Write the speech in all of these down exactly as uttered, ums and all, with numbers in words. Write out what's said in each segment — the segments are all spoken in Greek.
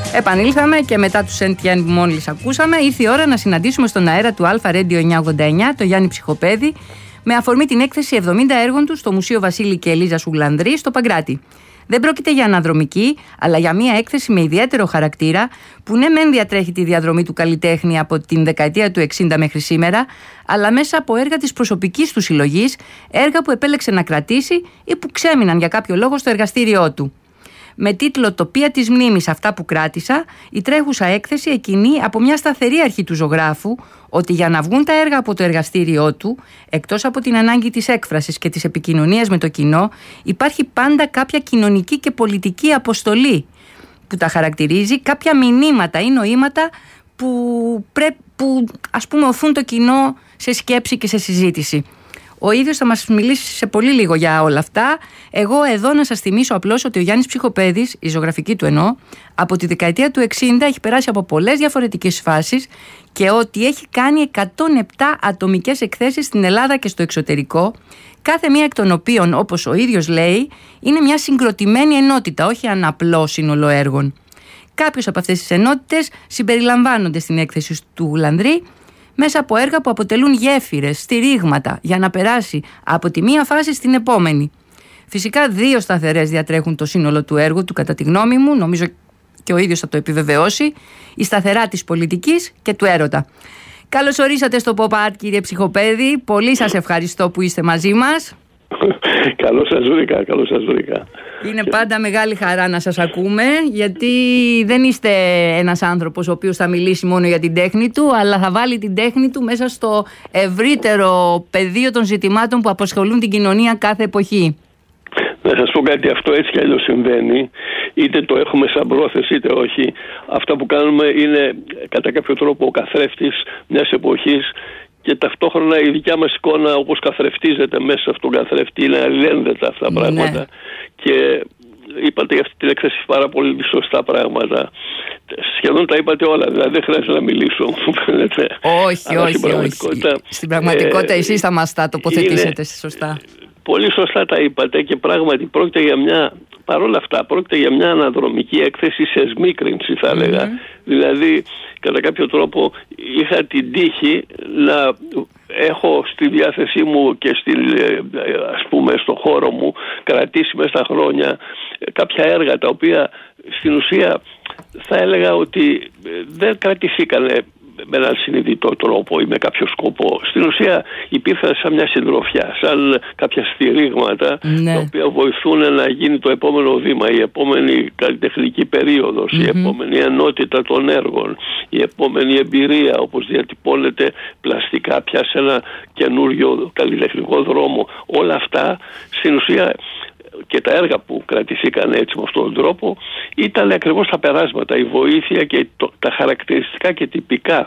Επανήλθαμε και μετά του Σεντιέν που μόλις ακούσαμε, ήρθε η ώρα να συναντήσουμε στον αέρα του Αλφα Radio εννιακόσια ογδόντα εννιά το Γιάννη Ψυχοπέδη με αφορμή την έκθεση εβδομήντα έργων του στο Μουσείο Βασίλη και Ελίζα Σουγλανδρή στο Παγκράτη. Δεν πρόκειται για αναδρομική, αλλά για μια έκθεση με ιδιαίτερο χαρακτήρα που ναι μεν διατρέχει τη διαδρομή του καλλιτέχνη από την δεκαετία του εξήντα μέχρι σήμερα, αλλά μέσα από έργα της προσωπικής του συλλογής, έργα που επέλεξε να κρατήσει ή που ξέμειναν για κάποιο λόγο στο εργαστήριό του. Με τίτλο «Τοπία της μνήμης, αυτά που κράτησα», η τρέχουσα έκθεση εκκινεί από μια σταθερή αρχή του ζωγράφου ότι για να βγουν τα έργα από το εργαστήριό του, εκτός από την ανάγκη της έκφρασης και της επικοινωνίας με το κοινό, υπάρχει πάντα κάποια κοινωνική και πολιτική αποστολή που τα χαρακτηρίζει, κάποια μηνύματα ή νοήματα που, πρέ, που ας πούμε οθούν το κοινό σε σκέψη και σε συζήτηση. Ο ίδιος θα μας μιλήσει σε πολύ λίγο για όλα αυτά. Εγώ εδώ να σας θυμίσω απλώς ότι ο Γιάννης Ψυχοπέδης, η ζωγραφική του εννοώ, από τη δεκαετία του εξήντα έχει περάσει από πολλές διαφορετικές φάσεις και ότι έχει κάνει εκατόν επτά ατομικές εκθέσεις στην Ελλάδα και στο εξωτερικό, κάθε μία εκ των οποίων, όπως ο ίδιος λέει, είναι μια συγκροτημένη ενότητα, όχι ένα απλό σύνολο έργων. Κάποιες από αυτές τις ενότητες συμπεριλαμβάνονται στην έκθεση του Λανδρή, μέσα από έργα που αποτελούν γέφυρες, στηρίγματα για να περάσει από τη μία φάση στην επόμενη. Φυσικά δύο σταθερές διατρέχουν το σύνολο του έργου του κατά τη γνώμη μου, νομίζω και ο ίδιος θα το επιβεβαιώσει, η σταθερά της πολιτικής και του έρωτα. Καλώς ορίσατε στο Pop Art, κύριε Ψυχοπέδη, πολύ σας ευχαριστώ που είστε μαζί μας. Καλώς σας βρήκα, καλώς σας βρήκα. Είναι πάντα μεγάλη χαρά να σας ακούμε, γιατί δεν είστε ένας άνθρωπος ο οποίος θα μιλήσει μόνο για την τέχνη του, αλλά θα βάλει την τέχνη του μέσα στο ευρύτερο πεδίο των ζητημάτων που απασχολούν την κοινωνία κάθε εποχή. Να σας πω κάτι, αυτό έτσι κι αλλιώς συμβαίνει, είτε το έχουμε σαν πρόθεση είτε όχι. Αυτά που κάνουμε είναι κατά κάποιο τρόπο ο καθρέφτης μιας εποχής και ταυτόχρονα η δικιά μας εικόνα, όπως καθρεφτίζεται μέσα σε αυτόν τον καθρέφτη, είναι αλληλένδετα αυτά τα πράγματα. Ναι. Και είπατε για αυτή την έκθεση πάρα πολύ σωστά πράγματα. Σχεδόν τα είπατε όλα, δηλαδή δεν χρειάζεται να μιλήσω. Όχι, όχι, στην όχι. Στην πραγματικότητα ε, εσείς θα μας τα τοποθετήσετε είναι, σωστά. Πολύ σωστά τα είπατε και πράγματι πρόκειται για μια, παρόλα αυτά, πρόκειται για μια αναδρομική έκθεση σε σμίκρινση θα έλεγα. Mm-hmm. Δηλαδή, κατά κάποιο τρόπο είχα την τύχη να έχω στη διάθεσή μου και στη, ας πούμε στο χώρο μου κρατήσει μέσα στα χρόνια κάποια έργα τα οποία στην ουσία θα έλεγα ότι δεν κρατηθήκανε με έναν συνειδητό τρόπο ή με κάποιο σκοπό. Στην ουσία υπήρχαν σαν μια συντροφιά, σαν κάποια στηρίγματα, ναι, τα οποία βοηθούν να γίνει το επόμενο βήμα, η επόμενη καλλιτεχνική περίοδος, mm-hmm. η επόμενη ενότητα των έργων, η επόμενη εμπειρία, όπως διατυπώνεται πλαστικά πια σε ένα καινούριο καλλιτεχνικό δρόμο. Όλα αυτά στην ουσία και τα έργα που κρατηθήκαν έτσι με αυτόν τον τρόπο ήταν ακριβώς τα περάσματα, η βοήθεια και το, τα χαρακτηριστικά και τυπικά,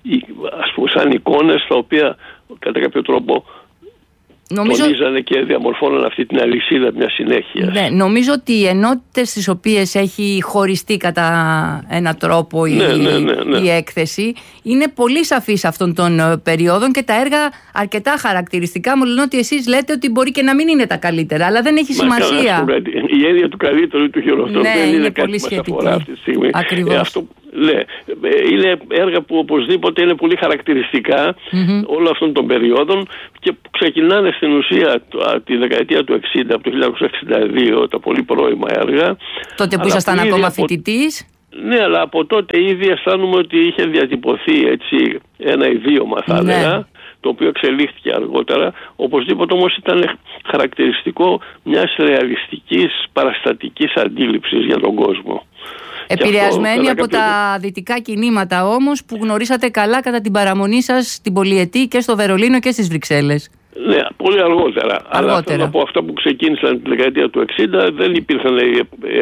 ας πούμε σαν εικόνες τα οποία κατά κάποιο τρόπο νομίζω... τονίζανε και διαμορφώναν αυτή την αλυσίδα μια συνέχεια. Ναι, νομίζω ότι οι ενότητες τις οποίες έχει χωριστεί κατά έναν τρόπο η, ναι, ναι, ναι, ναι. η έκθεση είναι πολύ σαφής αυτών των περιόδων και τα έργα αρκετά χαρακτηριστικά μου λένε ότι εσείς λέτε ότι μπορεί και να μην είναι τα καλύτερα, αλλά δεν έχει Μα σημασία. Καλά, η έννοια του καλύτερου ή του χειρότερου ναι, δεν είναι, είναι πολύ κάτι που μας αφορά αυτή τη στιγμή. Ακριβώς. Ε, αυτό, ναι, είναι έργα που οπωσδήποτε είναι πολύ χαρακτηριστικά mm-hmm. όλων αυτών των περιόδων και που ξεκινάνε στην ουσία τη δεκαετία του εξήντα, από το χίλια εννιακόσια εξήντα δύο, τα πολύ πρώιμα έργα. Τότε που ήσασταν ακόμα φοιτητής. Ναι, αλλά από τότε ήδη αισθάνομαι ότι είχε διατυπωθεί έτσι ένα ιδίωμα θα ναι. έλεγα, το οποίο εξελίχθηκε αργότερα. Οπωσδήποτε όμως ήταν χαρακτηριστικό μιας ρεαλιστικής παραστατικής αντίληψης για τον κόσμο. Επηρεασμένοι από κάποιο... τα δυτικά κινήματα όμως που γνωρίσατε καλά κατά την παραμονή σας στην πολυετή και στο Βερολίνο και στις Βρυξέλλες. Ναι, πολύ αργότερα. αργότερα. Αλλά από αυτά που ξεκίνησαν τη δεκαετία του εξήντα δεν υπήρχαν οι,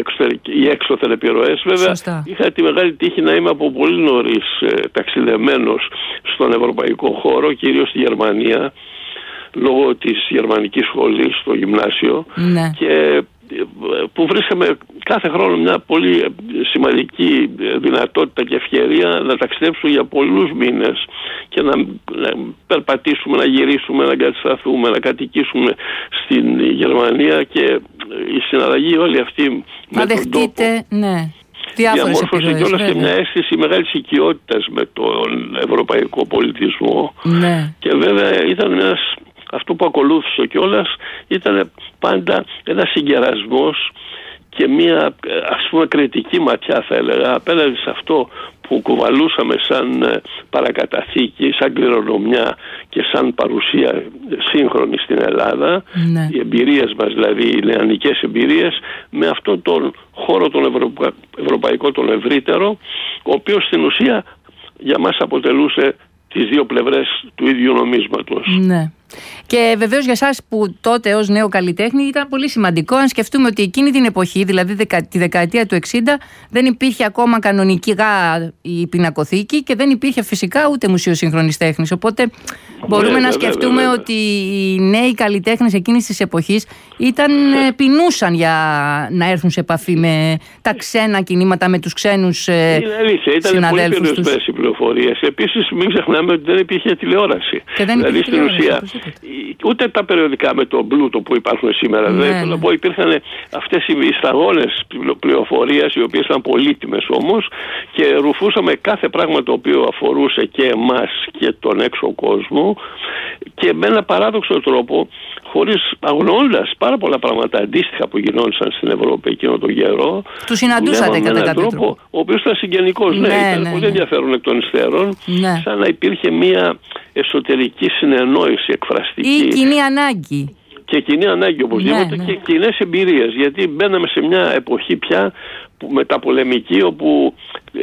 οι έξωθεν επιρροές. Βέβαια, Σωστά. είχα τη μεγάλη τύχη να είμαι από πολύ νωρίς ε, ταξιδεμένος στον ευρωπαϊκό χώρο, κυρίως στη Γερμανία, λόγω της γερμανικής σχολής στο γυμνάσιο. Ναι. Και που βρίσκαμε κάθε χρόνο μια πολύ σημαντική δυνατότητα και ευκαιρία να ταξιδέψουμε για πολλούς μήνες και να, να περπατήσουμε, να γυρίσουμε, να εγκατασταθούμε, να κατοικήσουμε στην Γερμανία και η συναλλαγή όλη αυτή να με δεχτείτε, τον τόπο ναι. διαμόρφωσε κιόλας και μια αίσθηση μεγάλης οικειότητας με τον ευρωπαϊκό πολιτισμό. Ναι. Και βέβαια ήταν ένας, αυτό που ακολούθησε κιόλας ήταν πάντα ένας συγκερασμός και μια, ας πούμε, κριτική ματιά, θα έλεγα, απέναντι σε αυτό που κουβαλούσαμε σαν παρακαταθήκη, σαν κληρονομιά και σαν παρουσία σύγχρονη στην Ελλάδα, ναι. Οι εμπειρίες μας, δηλαδή οι νεανικές εμπειρίες, με αυτόν τον χώρο τον ευρωπα... ευρωπαϊκό, τον ευρύτερο, ο οποίος στην ουσία για μας αποτελούσε τις δύο πλευρές του ίδιου νομίσματος. Ναι. Και βεβαίως για εσάς που τότε ως νέο καλλιτέχνη ήταν πολύ σημαντικό, αν σκεφτούμε ότι εκείνη την εποχή, δηλαδή τη δεκαετία του εξήντα, δεν υπήρχε ακόμα κανονικά η πινακοθήκη και δεν υπήρχε φυσικά ούτε Μουσείο Σύγχρονης Τέχνης. Οπότε μπορούμε βέβαια, να σκεφτούμε βέβαια, βέβαια. ότι οι νέοι καλλιτέχνες εκείνης της εποχής ήταν, πεινούσαν για να έρθουν σε επαφή με τα ξένα κινήματα, με τους ξένους συναδέλφους τους. Ήταν πολύ περιορισμένες οι πληροφορίες. Επίσης μην ξεχνάμε ότι δεν υπήρχε τηλεόραση. Και δεν δηλαδή υπήρχε στην τηλεόραση, ουσία ούτε τα περιοδικά με τον πλούτο που υπάρχουν σήμερα. Ναι, δηλαδή, ναι. Υπήρχαν αυτές οι σταγόνες πληροφορίας, οι οποίες ήταν πολύτιμες όμως, και ρουφούσαμε κάθε πράγμα το οποίο αφορούσε και εμάς και τον έξω κόσμο, και με ένα παράδοξο τρόπο, χωρίς αγνοώντας πάρα πολλά πράγματα αντίστοιχα που γινόντουσαν στην Ευρώπη εκείνο τον καιρό. Του συναντούσατε κατά κάποιο τρόπο, τρόπο. Ο οποίος ήταν συγγενικός, ναι, ναι, ήταν ναι, πολύ ναι. ενδιαφέρον εκ των υστέρων, ναι. σαν να υπήρχε μια εσωτερική συνεννόηση εκφραστική. Ή κοινή ανάγκη. Και κοινή ανάγκη οπωσδήποτε, ναι, ναι. και κοινές εμπειρίες. Γιατί μπαίναμε σε μια εποχή πια μεταπολεμική, όπου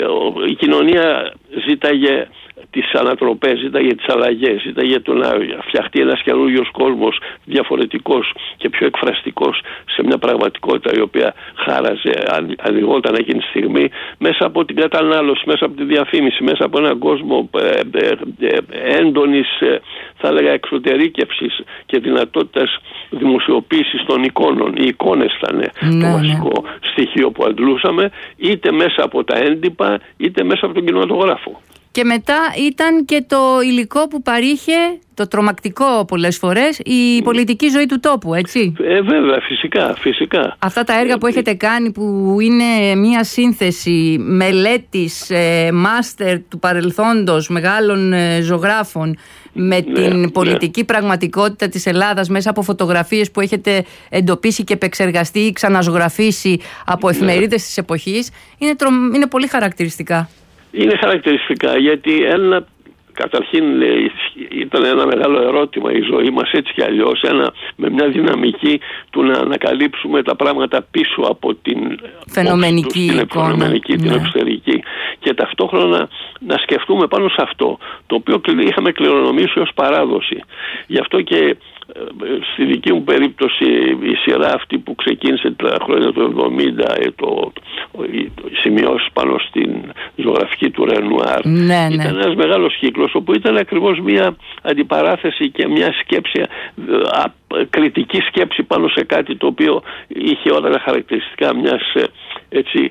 η κοινωνία ζήταγε τις ανατροπές, ζήταγε τις αλλαγές, ζήταγε το να φτιαχτεί ένας καινούριος κόσμος, διαφορετικός και πιο εκφραστικός, σε μια πραγματικότητα η οποία χάραζε, ανοιγόταν εκείνη τη στιγμή, μέσα από την κατανάλωση, μέσα από τη διαφήμιση, μέσα από έναν κόσμο ε, ε, ε, έντονης, ε, θα έλεγα, εξωτερήκευσης και δυνατότητας δημοσιοποίησης των εικόνων. Οι εικόνες ήταν ναι, το βασικό ναι. στοιχείο που αντλούσαμε, είτε μέσα από τα έντυπα, είτε μέσα από τον κινηματογράφο. Και μετά ήταν και το υλικό που παρήχε, το τρομακτικό πολλές φορές, η πολιτική ζωή του τόπου, έτσι. Ε, βέβαια, φυσικά, φυσικά. Αυτά τα έργα που έχετε κάνει, που είναι μια σύνθεση μελέτης, ε, μάστερ του παρελθόντος μεγάλων ε, ζωγράφων, με ναι, την πολιτική ναι. πραγματικότητα της Ελλάδας μέσα από φωτογραφίες που έχετε εντοπίσει και επεξεργαστεί ή ξαναζωγραφίσει από εφημερίδες ναι. της εποχής, είναι, τρο... είναι πολύ χαρακτηριστικά. Είναι χαρακτηριστικά, γιατί ένα, καταρχήν ήταν ένα μεγάλο ερώτημα η ζωή μας, έτσι κι αλλιώς, ένα, με μια δυναμική του να ανακαλύψουμε τα πράγματα πίσω από την φαινομενική την εικόνα, φαινομενική, την ναι. εξωτερική, και ταυτόχρονα να σκεφτούμε πάνω σε αυτό το οποίο είχαμε κληρονομήσει ως παράδοση. Γι' αυτό και στη δική μου περίπτωση η σειρά αυτή που ξεκίνησε τα χρόνια του εβδομήντα, το, οι σημειώσεις πάνω στην ζωγραφική του Ρενουάρ, ναι, ναι. ήταν ένας μεγάλος κύκλος, όπου ήταν ακριβώς μια αντιπαράθεση και μια σκέψη, α, κριτική σκέψη πάνω σε κάτι το οποίο είχε όλα τα χαρακτηριστικά μιας έτσι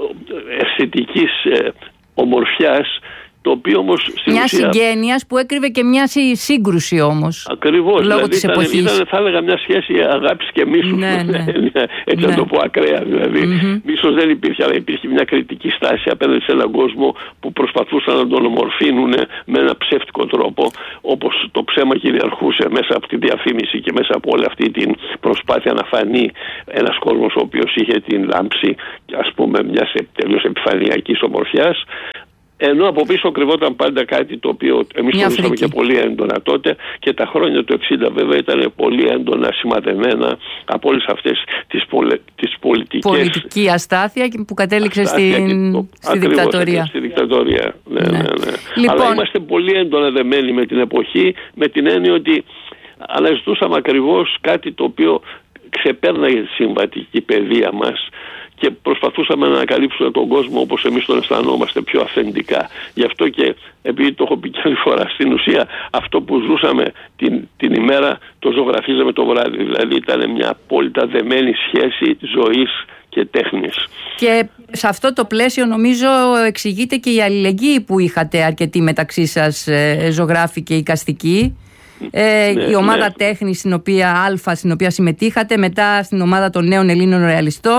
αισθητικής ομορφιάς, το οποίο όμως στην μια ουσία... συγγένειας που έκρυβε και μια σύγκρουση όμως. Ακριβώς, λόγω δηλαδή της ήταν, εποχής. Ήταν, θα έλεγα, μια σχέση αγάπης και μίσους, ναι, ναι. έτσι ναι. να το πω ακραία, δηλαδή. Mm-hmm. Μίσος δεν υπήρχε, αλλά υπήρχε μια κριτική στάση απέναντι σε έναν κόσμο που προσπαθούσαν να τον ομορφύνουν με ένα ψεύτικο τρόπο, όπως το ψέμα κυριαρχούσε μέσα από τη διαφήμιση και μέσα από όλη αυτή την προσπάθεια να φανεί ένας κόσμος ο οποίος είχε την λάμψη, ας πούμε, μιας τελείως επιφανειακής ομορφιάς. Ενώ από πίσω κρυβόταν πάντα κάτι το οποίο εμείς το ζούσαμε και πολύ έντονα τότε, και τα χρόνια του εξήντα βέβαια ήταν πολύ έντονα σημαδεμένα από όλες αυτές τις, πολε... τις πολιτικές... Πολιτική αστάθεια που κατέληξε στην... το... στη δικτατορία. Στη δικτατορία, ναι, ναι. ναι, ναι. Λοιπόν... Αλλά είμαστε πολύ έντονα δεμένοι με την εποχή, με την έννοια ότι αναζητούσαμε ακριβώς κάτι το οποίο ξεπέρναγε τη συμβατική παιδεία μας, και προσπαθούσαμε να ανακαλύψουμε τον κόσμο όπως εμείς τον αισθανόμαστε, πιο αυθεντικά. Γι' αυτό και, επειδή το έχω πει και άλλη φορά, στην ουσία αυτό που ζούσαμε την, την ημέρα το ζωγραφίζαμε το βράδυ. Δηλαδή ήταν μια απόλυτα δεμένη σχέση ζωής και τέχνης. Και σε αυτό το πλαίσιο νομίζω εξηγείται και η αλληλεγγύη που είχατε αρκετοί μεταξύ σας, ε, ζωγράφοι και εικαστικοί. Ε, ναι, η ομάδα ναι. τέχνης στην οποία, Αλφα, στην οποία συμμετείχατε, μετά στην ομάδα των νέων Ελλήνων ρεαλιστών, ναι.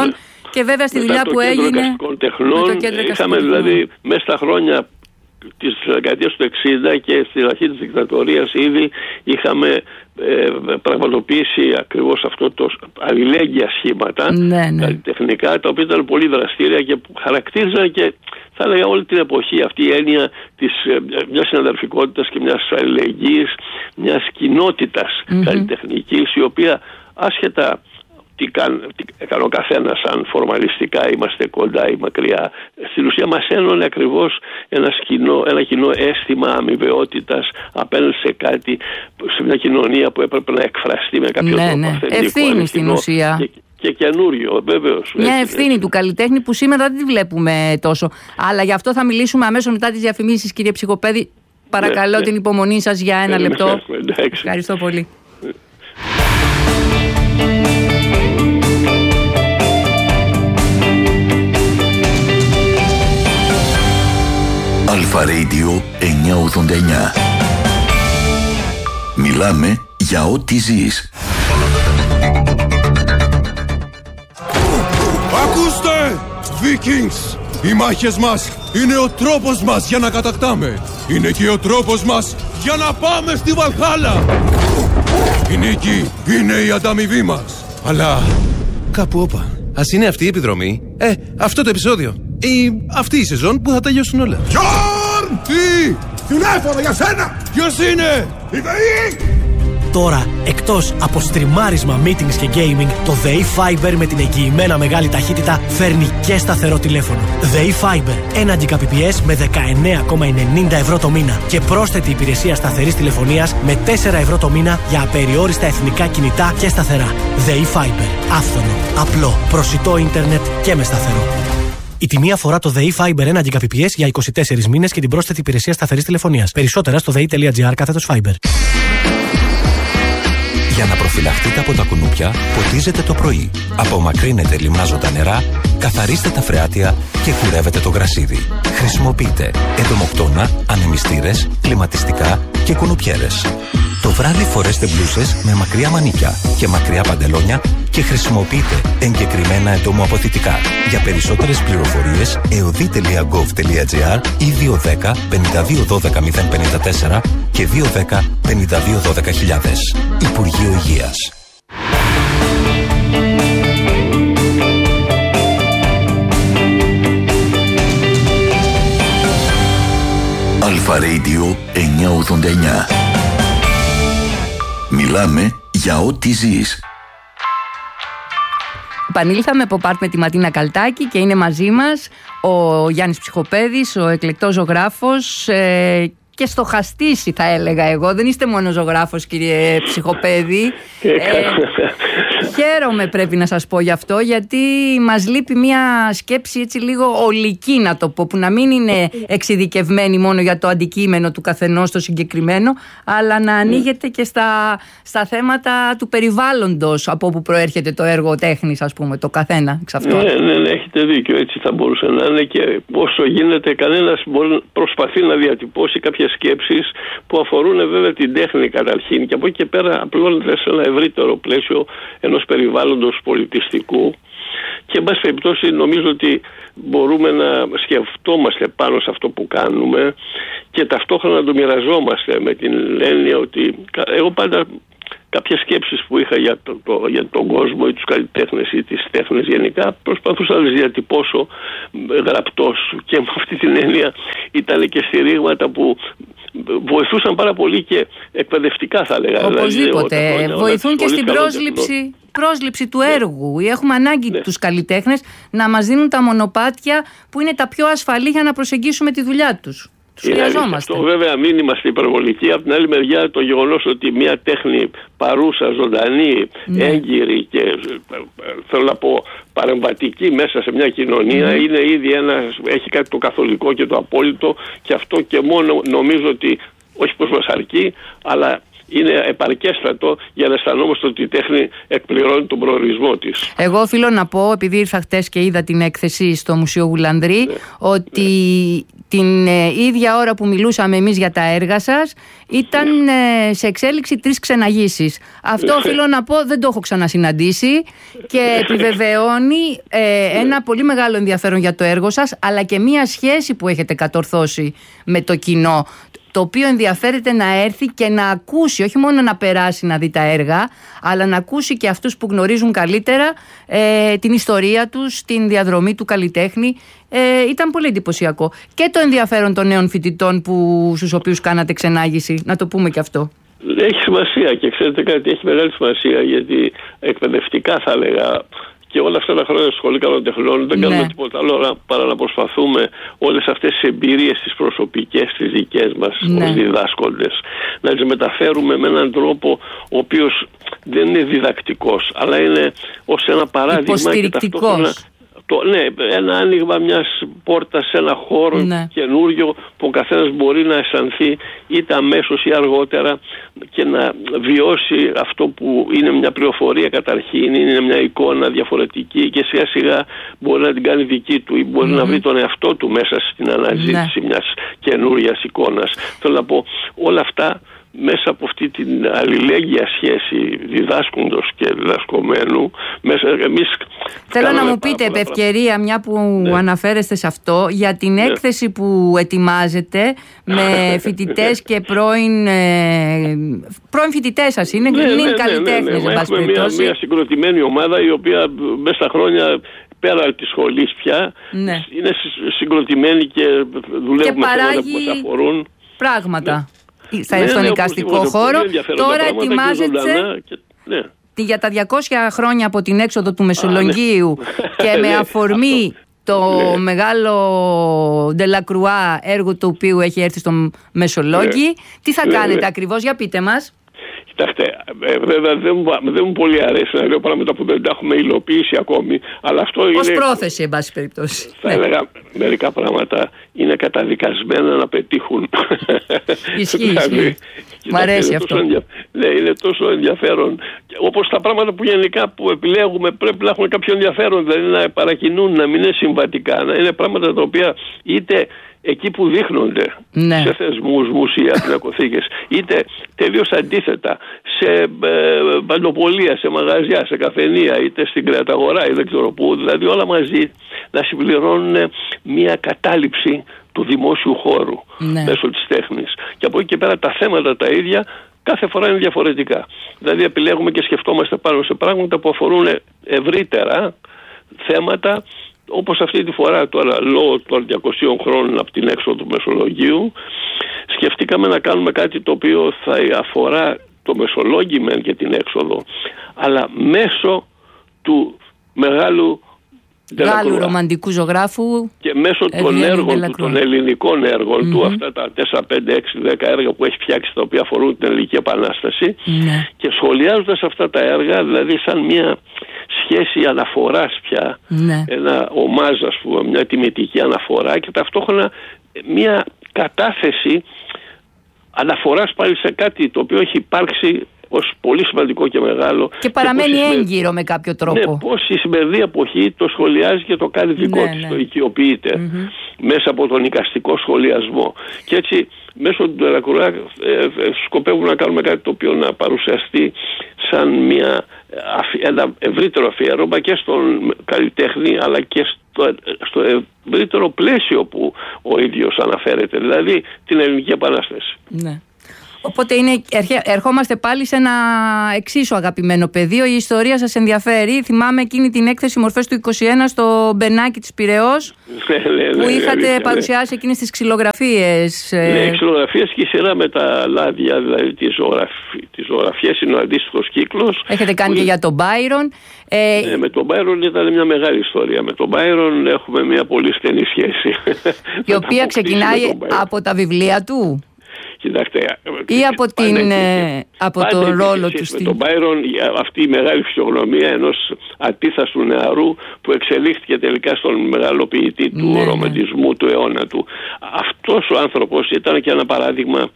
Και βέβαια στη δουλειά που έγινε. Με το Κέντρο Τεχνών. Είχαμε δηλαδή μέσα στα χρόνια της δεκαετίας του εξήντα και στη αρχή της δικτατορίας ήδη είχαμε ε, πραγματοποιήσει ακριβώς αυτό το αλληλέγγυα σχήματα, ναι, ναι. καλλιτεχνικά, τα οποία ήταν πολύ δραστήρια και που χαρακτήριζαν και θα έλεγα όλη την εποχή αυτή η έννοια της, μιας συναδελφικότητας και μιας αλληλεγγύης, μιας κοινότητας mm-hmm. καλλιτεχνικής, η οποία άσχετα τι έκανε ο καθένας, αν φορμαλιστικά είμαστε κοντά ή μακριά, στην ουσία μας ένωνε ακριβώς ένα κοινό, ένα κοινό αίσθημα αμοιβαιότητας απέναντι σε κάτι, σε μια κοινωνία που έπρεπε να εκφραστεί με κάποιο ναι, τρόπο ναι. αυθεντικό, ευθύνη στην ουσία. Και, και καινούριο, βέβαιως. Μια έτσι, ευθύνη έτσι. του καλλιτέχνη που σήμερα δεν τη βλέπουμε τόσο. Αλλά γι' αυτό θα μιλήσουμε αμέσως μετά τις διαφημίσεις, κύριε Ψυχοπέδη. Παρακαλώ ναι, την υπομονή σας για ένα ναι, λεπτό. Ναι, ευχαριστώ πολύ. Αλφα Radio εννιακόσια ογδόντα εννιά. Μιλάμε για ό,τι ζεις. Ακούστε! Vikings! Οι μάχες μας είναι ο τρόπος μας για να κατακτάμε. Είναι και ο τρόπος μας για να πάμε στη Βαλχάλα. Η νίκη είναι η ανταμοιβή μας. Αλλά κάπου όπα. Ας είναι αυτή η επιδρομή. Ε, αυτό το επεισόδιο. Ή αυτή η σεζόν που θα τελειώσουν όλα. Γιόρν! Τι! Τηλέφωνο για σένα! Ποιος είναι? Η ΔΕΗ! Τώρα, εκτός από στριμάρισμα, meetings και gaming, το ΔΕΗ Fiber με την εγγυημένα μεγάλη ταχύτητα φέρνει και σταθερό τηλέφωνο. ΔΕΗ Fiber, ένα Gbps με δεκαεννέα κόμμα ενενήντα ευρώ το μήνα και πρόσθετη υπηρεσία σταθερής τηλεφωνίας με τέσσερα ευρώ το μήνα για απεριόριστα εθνικά κινητά και σταθερά. ΔΕΗ Fiber, άφθονο, απλό, προσιτό ίντερνετ και με σταθερό. Η τιμή αφορά το ΔΕΗ Fiber ένα Gbps για είκοσι τέσσερις μήνες και την πρόσθετη υπηρεσία σταθερής τηλεφωνίας. Περισσότερα στο δei.gr κάθετος Fiber. Για να προφυλαχτείτε από τα κουνούπια, ποτίζετε το πρωί. Απομακρύνετε λιμνάζοντα νερά, καθαρίστε τα φρεάτια και κουρεύετε το γρασίδι. Χρησιμοποιείτε εντομοκτώνα, ανεμιστήρες, κλιματιστικά και κουνουπιέρες. Το βράδυ φορέστε μπλούσες με μακριά μανίκια και μακριά παντελόνια και χρησιμοποιείτε εγκεκριμένα εντομοαποθητικά. Για περισσότερες πληροφορίες εωδή τελεία γκοβ τελεία τζι άρ ή δύο ένα μηδέν πέντε δύο ένα δύο μηδέν πέντε τέσσερα και δύο ένα μηδέν πέντε δύο ένα δύο χιλιάδες. Υπουργείο Υγείας. Αλφα Radio εννιακόσια ογδόντα εννιά. Μιλάμε για ό,τι ζεις. Επανήλθαμε από Πάρτ με τη Ματίνα Καλτάκη και είναι μαζί μας ο Γιάννης Ψυχοπέδης, ο εκλεκτός ζωγράφος ε, και στοχαστής θα έλεγα εγώ. Δεν είστε μόνο ζωγράφος, κύριε Ψυχοπέδη. ε, χαίρομαι πρέπει να σας πω γι' αυτό, γιατί μας λείπει μια σκέψη έτσι λίγο ολική, να το πω, που να μην είναι εξειδικευμένη μόνο για το αντικείμενο του καθενός το συγκεκριμένο, αλλά να ανοίγεται και στα, στα θέματα του περιβάλλοντος από όπου προέρχεται το έργο τέχνης, ας πούμε, το καθένα εξ αυτών. Ναι, ναι, ναι, έχετε δίκιο, έτσι θα μπορούσε να είναι, και όσο γίνεται κανένας μπορεί, προσπαθεί να διατυπώσει κάποιες σκέψεις που αφορούν βέβαια την τέχνη καταρχήν, και από εκεί και πέρα απλώνεται σε ένα ευρύτερο πλαίσιο ενός περιβάλλοντος πολιτιστικού. Και εν πάση περιπτώσει νομίζω ότι μπορούμε να σκεφτόμαστε πάνω σε αυτό που κάνουμε και ταυτόχρονα να το μοιραζόμαστε, με την έννοια ότι εγώ πάντα κάποιες σκέψεις που είχα για, το, το, για τον κόσμο ή τους καλλιτέχνες ή τις τέχνες γενικά προσπαθούσα να τις διατυπώσω γραπτός, και με αυτή την έννοια ήταν και στηρίγματα που βοηθούσαν πάρα πολύ και εκπαιδευτικά, θα έλεγα. Οπωσδήποτε. Δηλαδή, χρόνια, βοηθούν και στην πρόσληψη, πρόσληψη του ναι. έργου. Έχουμε ανάγκη ναι. τους καλλιτέχνες να μας δίνουν τα μονοπάτια που είναι τα πιο ασφαλή για να προσεγγίσουμε τη δουλειά τους. Τους χρειαζόμαστε. Αυτό βέβαια μην είμαστε υπερβολικοί. Από την άλλη μεριά το γεγονός ότι μια τέχνη παρούσα, ζωντανή, ναι. έγκυρη και θέλω να πω παρεμβατική μέσα σε μια κοινωνία ναι. είναι ήδη ένα, έχει κάτι το καθολικό και το απόλυτο, και αυτό και μόνο νομίζω ότι όχι πως μας αρκεί, αλλά είναι επαρκέστατο για να αισθανόμαστε ότι η τέχνη εκπληρώνει τον προορισμό της. Εγώ οφείλω να πω, επειδή ήρθα χτες και είδα την έκθεση στο Μουσείο Γουλανδρή, ναι, ότι ναι. την ε, ίδια ώρα που μιλούσαμε εμείς για τα έργα σας, ήταν ε, σε εξέλιξη τρεις ξεναγήσεις. Αυτό οφείλω να πω, δεν το έχω ξανασυναντήσει και επιβεβαιώνει ε, ένα πολύ μεγάλο ενδιαφέρον για το έργο σας, αλλά και μία σχέση που έχετε κατορθώσει με το κοινό, το οποίο ενδιαφέρεται να έρθει και να ακούσει, όχι μόνο να περάσει να δει τα έργα, αλλά να ακούσει και αυτούς που γνωρίζουν καλύτερα ε, την ιστορία τους, την διαδρομή του καλλιτέχνη. Ε, ήταν πολύ εντυπωσιακό. Και το ενδιαφέρον των νέων φοιτητών που, στους οποίους κάνατε ξενάγηση, να το πούμε και αυτό. Έχει σημασία και ξέρετε κάτι, έχει μεγάλη σημασία, γιατί εκπαιδευτικά θα έλεγα, και όλα αυτά τα χρόνια στη Σχολή Καλών Τεχνών δεν κάνουμε ναι. τίποτα άλλο παρά να προσπαθούμε όλες αυτές τις εμπειρίες, τις προσωπικές, τις δικές μας ναι. ως διδάσκοντες, να τις μεταφέρουμε με έναν τρόπο ο οποίος δεν είναι διδακτικός, αλλά είναι ως ένα παράδειγμα και ταυτόχρονα το, ναι, ένα άνοιγμα μιας πόρτας σε ένα χώρο ναι. καινούριο που ο καθένας μπορεί να αισθανθεί είτε αμέσως ή αργότερα και να βιώσει αυτό που είναι μια πληροφορία καταρχήν, είναι μια εικόνα διαφορετική και σιγά σιγά μπορεί να την κάνει δική του ή μπορεί mm-hmm. να βρει τον εαυτό του μέσα στην αναζήτηση ναι. μιας καινούριας εικόνας. Θέλω να πω, όλα αυτά μέσα από αυτή την αλληλέγγυα σχέση διδάσκοντος και διδασκομένου, μέσα εμείς θέλω να μου πείτε επ' ευκαιρία, μια που ναι. αναφέρεστε σε αυτό, για την ναι. έκθεση που ετοιμάζετε με φοιτητές και πρώην, ε, πρώην φοιτητές σας είναι, ναι, είναι ναι, καλλιτέχνες ναι, ναι, ναι. εν Έχουμε μια, μια συγκροτημένη ομάδα η οποία μέσα στα χρόνια πέρα από τη σχολή πια ναι. είναι συγκροτημένη και δουλεύουμε και παράγει σε θέματα που μας αφορούν πράγματα. Ναι. Ναι, στον ναι, εικαστικό χώρο. Τώρα ετοιμάζεται και ναι. για τα διακόσια χρόνια από την έξοδο του Μεσολογγίου ναι. και με αφορμή το ναι. μεγάλο Ντελακρουά έργο το οποίο έχει έρθει στο Μεσολόγγι. Ναι. Τι θα ναι, κάνετε ναι. ακριβώς, για πείτε μας. Κοιτάξτε, ε, βέβαια δεν, δεν μου πολύ αρέσει να λέω πράγματα που δεν τα έχουμε υλοποιήσει ακόμη, αλλά αυτό ως είναι... πρόθεση, εν πάση περιπτώσει. Θα ναι. έλεγα, μερικά πράγματα είναι καταδικασμένα να πετύχουν. Ισχύει, ισχύει. Μ' αρέσει αυτό. Ενδια... Ναι, είναι τόσο ενδιαφέρον. Όπως τα πράγματα που γενικά που επιλέγουμε πρέπει να έχουν κάποιο ενδιαφέρον, δηλαδή να παρακινούν, να μην είναι συμβατικά, να είναι πράγματα τα οποία είτε εκεί που δείχνονται ναι. σε θεσμούς, μουσεία, πινακοθήκες, είτε τελείως αντίθετα σε ε, παντοπολία, σε μαγαζιά, σε καφενεία, είτε στην κρεαταγορά ή δεν ξέρω πού, δηλαδή όλα μαζί να συμπληρώνουν μια κατάληψη του δημόσιου χώρου ναι. μέσω της τέχνης. Και από εκεί και πέρα τα θέματα τα ίδια κάθε φορά είναι διαφορετικά. Δηλαδή επιλέγουμε και σκεφτόμαστε πάνω σε πράγματα που αφορούν ευρύτερα θέματα, όπως αυτή τη φορά τώρα λόγω των διακοσίων χρόνων από την έξοδο του Μεσολογγίου σκεφτήκαμε να κάνουμε κάτι το οποίο θα αφορά το Μεσολόγγι μεν και την έξοδο, αλλά μέσω του μεγάλου Γάλλου ρομαντικού ζωγράφου και μέσω των έργων του, των ελληνικών έργων mm-hmm. του, αυτά τα τέσσερα, πέντε, έξι, δέκα έργα που έχει φτιάξει τα οποία αφορούν την Ελληνική Επανάσταση mm-hmm. και σχολιάζοντας αυτά τα έργα, δηλαδή σαν μια σχέση αναφοράς πια, mm-hmm. ένα ομάζ, ας πούμε, μια τιμητική αναφορά και ταυτόχρονα μια κατάθεση αναφοράς πάλι σε κάτι το οποίο έχει υπάρξει ως πολύ σημαντικό και μεγάλο. Και παραμένει και έγκυρο με κάποιο τρόπο. Ναι, πώς η σημερινή εποχή το σχολιάζει και το κάνει δικό ναι, της, ναι. το οικειοποιείται mm-hmm. μέσα από τον εικαστικό σχολιασμό. Και έτσι μέσω του Ντελακρουά ε, ε, σκοπεύουμε να κάνουμε κάτι το οποίο να παρουσιαστεί σαν μια, ένα ευρύτερο αφιέρωμα και στον καλλιτέχνη αλλά και στο, στο ευρύτερο πλαίσιο που ο ίδιος αναφέρεται, δηλαδή την Ελληνική Επανάσταση. Ναι. Οπότε είναι, ερχόμαστε πάλι σε ένα εξίσου αγαπημένο πεδίο. Η ιστορία σας ενδιαφέρει. Θυμάμαι εκείνη την έκθεση Μορφές του είκοσι ένα στο Μπενάκι της Πειραιώς ναι, ναι, ναι, που είχατε ναι, ναι, παρουσιάσει εκείνες τις ξυλογραφίες. Ναι, οι ξυλογραφίες και η σειρά με τα λάδια, δηλαδή τις, ζωγραφι... τις ζωγραφιές είναι ο αντίστοιχος κύκλος. Έχετε κάνει και για τον Μπάιρον. Ε... Ναι, με τον Μπάιρον ήταν μια μεγάλη ιστορία. Με τον Μπάιρον έχουμε μια πολύ στενή σχέση. Η οποία ξεκινάει από τα βιβλία του. Κοιτάξτε, ή από, την, ε, από τον ρόλο του. Με τον Μπάιρον αυτή η μεγάλη φυσιογνωμία ενός ατίθαστου νεαρού που εξελίχθηκε τελικά στον μεγάλο ποιητή του ναι, ρομαντισμού ναι. του αιώνα του. Αυτός ο άνθρωπος ήταν και ένα παράδειγμα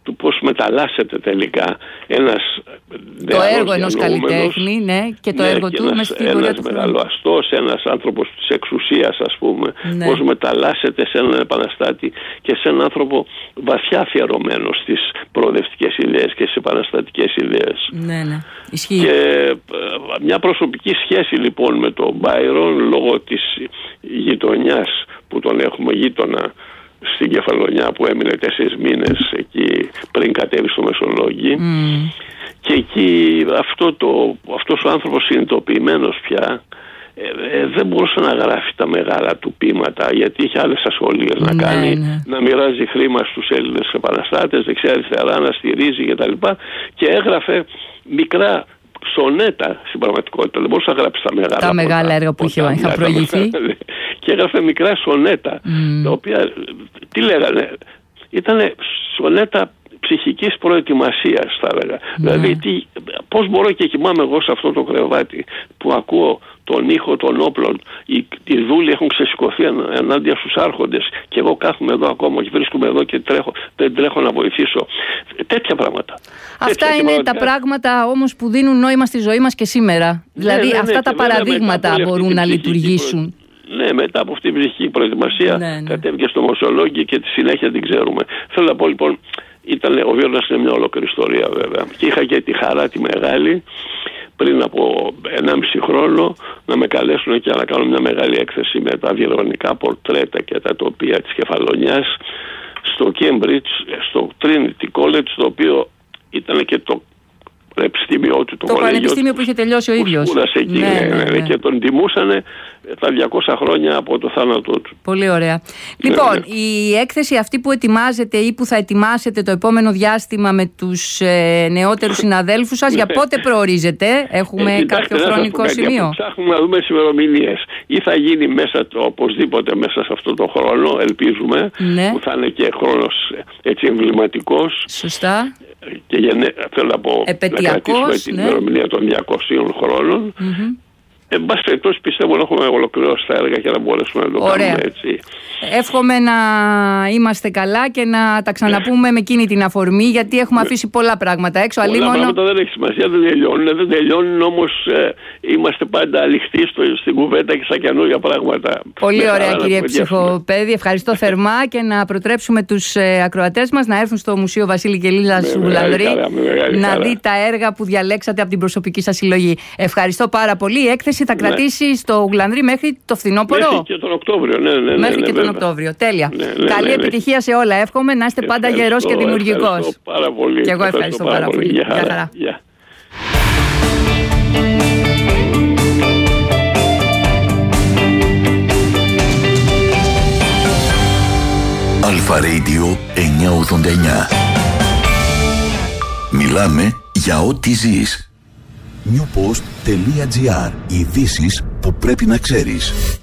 του πώς μεταλλάσσεται τελικά ένας το έργο ενός καλλιτέχνη, ναι, και το ναι, έργο και του ένας, μες στην πορεία του χρόνου. Ένας μεγαλοαστός, ένας άνθρωπος της εξουσίας, ας πούμε, ναι. πώς μεταλλάσσεται σε έναν επαναστάτη και σε έναν άνθρωπο βαθιά αφιερωμένο στις προοδευτικές ιδέες και στις επαναστατικές ιδέες. Ναι, ναι. Ισχύει. Και μια προσωπική σχέση λοιπόν με τον Μπάιρον, λόγω της γειτονιάς που τον έχουμε γείτονα στην Κεφαλονιά, που έμεινε τέσσερις μήνες εκεί πριν κατέβει στο Μεσολόγγι. Mm. Και εκεί αυτό το, αυτός ο άνθρωπος συνειδητοποιημένος πια ε, ε, δεν μπορούσε να γράφει τα μεγάλα του ποίηματα, γιατί είχε άλλες ασχολίες να κάνει, ναι, ναι. να μοιράζει χρήμα στους Έλληνες επαναστάτες, δεξιά αριστερά, να στηρίζει κτλ. Και έγραφε μικρά σονέτα στην πραγματικότητα. Δεν μπορούσε να γράψει τα μεγάλα, τα μεγάλα ποτά, έργα που είχε, είχα προηγηθεί. Και έγραφε μικρά σονέτα, mm. τα οποία, τι λέγανε, ήταν σονέτα ψυχικής προετοιμασίας, θα έλεγα. Mm. Δηλαδή, τι, πώς μπορώ και κοιμάμαι εγώ σε αυτό το κρεβάτι που ακούω τον ήχο των όπλων, οι, οι δούλοι έχουν ξεσηκωθεί ενάντια στους άρχοντες και εγώ κάθομαι εδώ ακόμα και βρίσκομαι εδώ και τρέχω, δεν τρέχω να βοηθήσω. Τέτοια πράγματα. Αυτά Τέτοια είναι πραγματικά... τα πράγματα όμως που δίνουν νόημα στη ζωή μας και σήμερα. Ναι, δηλαδή ναι, ναι, αυτά τα παραδείγματα μπορούν να λειτουργήσουν. Ναι, μετά από αυτή την ψυχική προετοιμασία ναι, ναι. κατέβηκε στο Μοσολόγγι και τη συνέχεια την ξέρουμε. Θέλω να πω λοιπόν, ήταν, ο Βίολας είναι μια ολόκληρη ιστορία βέβαια. Και είχα και τη χαρά τη μεγάλη πριν από ενάμιση χρόνο να με καλέσουν και να κάνω μια μεγάλη έκθεση με τα διαχρονικά πορτρέτα και τα τοπία της Κεφαλονιάς στο Cambridge, στο Trinity College, το οποίο ήταν και το πανεπιστήμιο του, το, το πανεπιστήμιο που είχε τελειώσει ο ίδιος. Εκεί, ναι, ναι, ναι, ναι. Και τον τιμούσανε τα διακόσια χρόνια από το θάνατό του. Πολύ ωραία. Λοιπόν, ναι, ναι. η έκθεση αυτή που ετοιμάζετε ή που θα ετοιμάσετε το επόμενο διάστημα με τους ε, νεότερους συναδέλφους σας, για πότε προορίζετε? Έχουμε ε, κάποιο ναι, χρονικό σημείο? Ψάχνουμε να δούμε τις ημερομηνίες. Ή θα γίνει μέσα το, οπωσδήποτε μέσα σε αυτό το χρόνο, ελπίζουμε, ναι. που θα είναι και χρόνος έτσι εμβληματικός. Σωστά. Και γενε, θέλω να πω, να κρατήσουμε την ναι. ημερομηνία των διακοσίων χρόνων. Mm-hmm. Εν πάση περιπτώσει πιστεύω να έχουμε ολοκληρώσει τα έργα και να μπορέσουμε να το Ωραία. κάνουμε έτσι. Εύχομαι να είμαστε καλά και να τα ξαναπούμε με εκείνη την αφορμή, γιατί έχουμε αφήσει πολλά πράγματα έξω. Πολλά αλίμονο... πράγματα δεν έχει σημασία, δεν τελειώνουν. Δεν τελειώνουν όμως ε, είμαστε πάντα ανοιχτοί στην κουβέντα και στα καινούργια πράγματα. Πολύ ωραία κύριε Ψυχοπέδη. Ευχαριστώ θερμά και να προτρέψουμε τους ε, ακροατές μας να έρθουν στο Μουσείο Βασίλη και Ελίζας Γουλανδρή να χαρά. δει τα έργα που διαλέξατε από την προσωπική σας συλλογή. Ευχαριστώ πάρα πολύ. Η έκθεση θα κρατήσει ναι. στο Γουλανδρή μέχρι το φθινόπωρο. Μέχρι και τον Οκτώβριο, ναι, ναι, ναι. Μέχρι ναι, και ναι, τον Οκτώβριο. Τέλεια. Ναι, ναι, Καλή ναι, ναι. επιτυχία σε όλα. Εύχομαι να είστε πάντα γερός και δημιουργικός. Ευχαριστώ πάρα πολύ. Και εγώ ευχαριστώ, ευχαριστώ πάρα πολύ. πολύ. Γεια χαρά. χαρά. Γεια. Αλφα Radio εννιακόσια ογδόντα εννιά. Μιλάμε για ό,τι ζεις. newpost.gr. Ειδήσεις που πρέπει να ξέρεις.